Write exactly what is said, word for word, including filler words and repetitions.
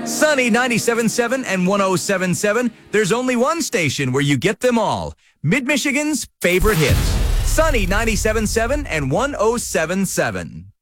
Sunny ninety-seven point seven and one oh seven point seven, there's only one station where you get them all. Mid-Michigan's favorite hits. Sunny ninety-seven point seven and one oh seven point seven.